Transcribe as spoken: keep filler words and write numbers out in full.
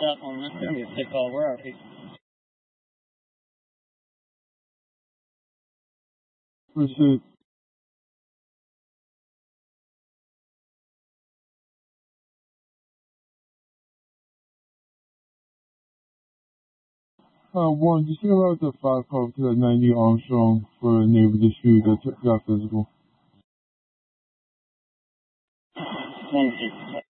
that one. That's going to be a sick call. Where are we? Pursuit. Uh, one, just think about the five call to that ninety Armstrong for a neighbor dispute that got physical. Thank you.